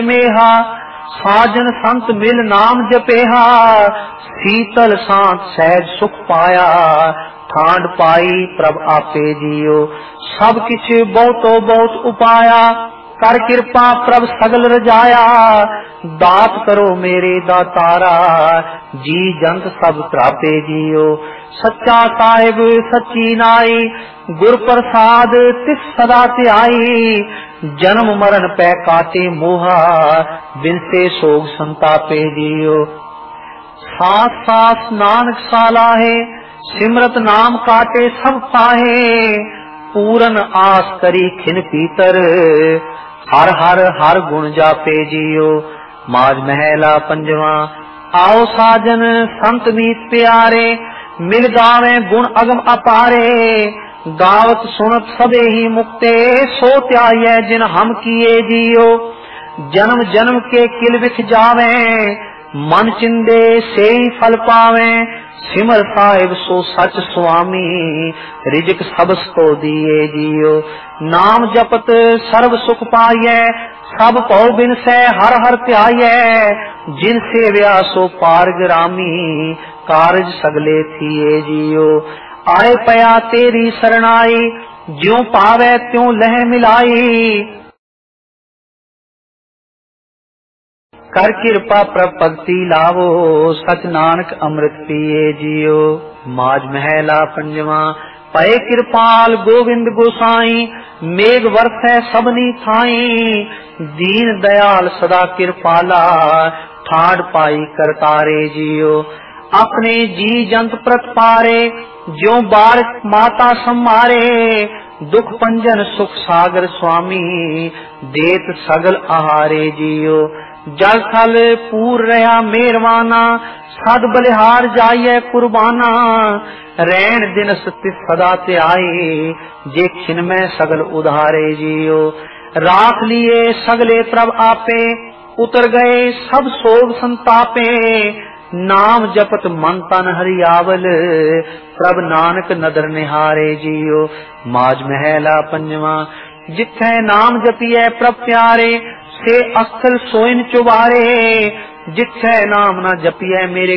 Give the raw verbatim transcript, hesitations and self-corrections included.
मेहा साजन संत मिल नाम जपेहा, शीतल शांत सहज सुख पाया, ठांड पाई प्रभ आपे जियो। सब किछ बहुतो बहुत उपाया, कर कृपा प्रभ सगल रजाया, दात करो मेरे दातारा, जी जंत सब त्रापे जियो। सच्चा साहिब सच्ची नाई, गुर प्रसाद तिस सदा ध्याई, जन्म मरण पै काटे मोहा, बिन से सोग संतापे जियो। सास सास नानक सालाहे, सिमरत नाम काटे सब पाहे, पूरन आस करी खिन पीतर, हर हर हर गुण जापे जियो। माज महला पंजवा। आओ साजन संत मीत प्यारे, मिल गावे गुण अगम अपारे, गावत सुनत सबे ही मुक्ते, सो त्याये जिन हम किए जियो। जन्म जन्म के किल विख जावे, मन चिंदे से ही फल पावे, सिमर साहिब सो सच स्वामी, रिजक सबस को दिए जियो। नाम जपत सर्व सुख पाइये, सब पौ बिन से हर हर ध्याये, जिन सेव्या सो पारगरामी, कारज सगले थिए जियो। आए पया तेरी सरनाई, ज्यों पावे त्यों लह मिलाई, कर कृपा प्रभ भक्ति लावो, सच नानक अमृत पिए जियो। माज महला पंजवा। पए कृपाल गोविंद गोसाई, मेघ वर्षै सबनी थाई, दीन दयाल सदा कृपाला, ठाड़ पाई करतारे जियो। अपने जी जंत प्रत पारे, ज्यों बारिक माता सम्मारे, दुख पंजन सुख सागर स्वामी, देत सगल आहारे जियो। जल थल पूर रहा मेहरवाना, सद बलिहार जाइए कुर्बाना, रैन दिन सत्य सदा त्याई, जे खिन में सगल उधारे जियो। राख लिए सगले प्रभ आपे, उतर गए सब सोग संतापे, नाम जपत मन तन हरियावल, प्रभ नानक नदर निहारे जियो। माज महला पंजवा। जिथे नाम जपिए प्रभ प्यारे, से अस्थल सोइन चुबारे, जिथे नाम न जपिए मेरे